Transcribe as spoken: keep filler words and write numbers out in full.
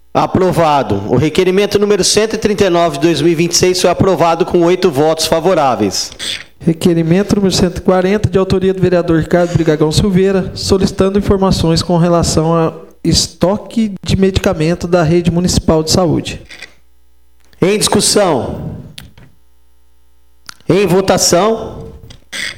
Aprovado. O requerimento número cento e trinta e nove de dois mil e vinte e seis foi aprovado com oito votos favoráveis. Requerimento número cento e quarenta, de autoria do vereador Ricardo Brigagão Silveira, solicitando informações com relação ao estoque de medicamento da rede municipal de saúde. Em discussão. Em votação.